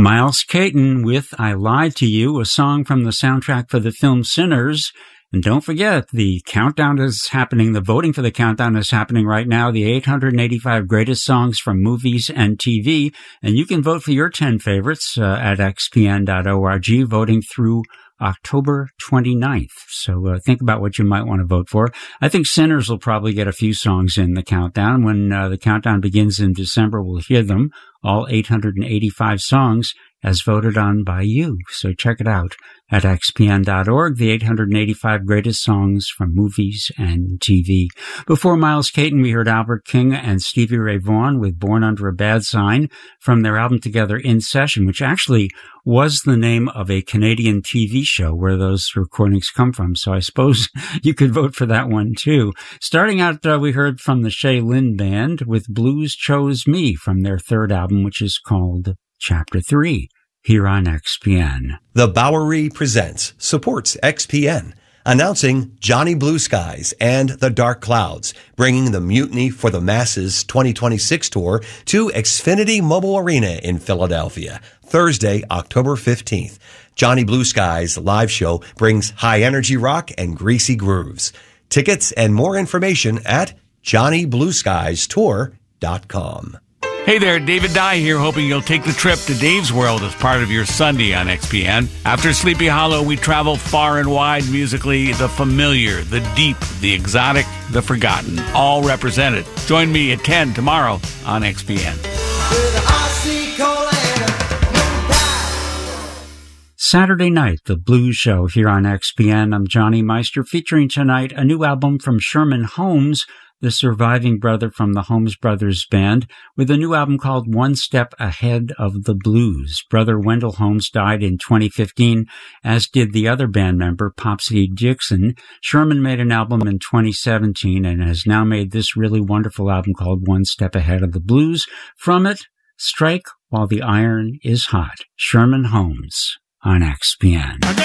Miles Caton with I Lied to You, a song from the soundtrack for the film Sinners. And don't forget, the countdown is happening. The voting for the countdown is happening right now. The 885 greatest songs from movies and TV. And you can vote for your 10 favorites at xpn.org, voting through October 29th. So think about what you might want to vote for. I think Sinners will probably get a few songs in the countdown. When the countdown begins in December, we'll hear them, all 885 songs, as voted on by you. So check it out at xpn.org, the 885 greatest songs from movies and TV. Before Miles Caton, we heard Albert King and Stevie Ray Vaughan with Born Under a Bad Sign from their album Together in Session, which actually was the name of a Canadian TV show where those recordings come from. So I suppose you could vote for that one too. Starting out, we heard from the Shay Lynn Band with Blues Chose Me from their third album, which is called Chapter 3, here on XPN. The Bowery Presents supports XPN, announcing Johnny Blue Skies and the Dark Clouds, bringing the Mutiny for the Masses 2026 tour to Xfinity Mobile Arena in Philadelphia, Thursday, October 15th. Johnny Blue Skies live show brings high energy rock and greasy grooves. Tickets and more information at JohnnyBlueSkiesTour.com. Hey there, David Dye here, hoping you'll take the trip to Dave's World as part of your Sunday on XPN. After Sleepy Hollow, we travel far and wide musically, the familiar, the deep, the exotic, the forgotten, all represented. Join me at 10 tomorrow on XPN. Saturday night, the Blues Show here on XPN. I'm Johnny Meister, featuring tonight a new album from Sherman Holmes, the surviving brother from the Holmes Brothers Band, with a new album called One Step Ahead of the Blues. Brother Wendell Holmes died in 2015, as did the other band member, Popsy Dixon. Sherman made an album in 2017 and has now made this really wonderful album called One Step Ahead of the Blues. From it, Strike While the Iron is Hot. Sherman Holmes on XPN.